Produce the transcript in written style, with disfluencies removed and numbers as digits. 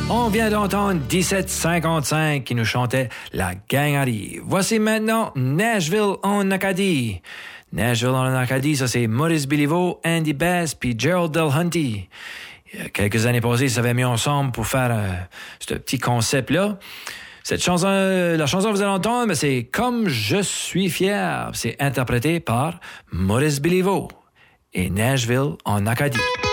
On vient d'entendre 1755 qui nous chantait La gang arrive. Voici maintenant Nashville en Acadie. Nashville en Acadie, ça c'est Maurice Béliveau, Andy Bass puis Gerald Delhunty. Il y a quelques années passées, ils s'avaient mis ensemble pour faire ce petit concept-là. Cette chanson, la chanson que vous allez entendre, c'est Comme je suis fier. C'est interprété par Maurice Béliveau et Nashville en Acadie.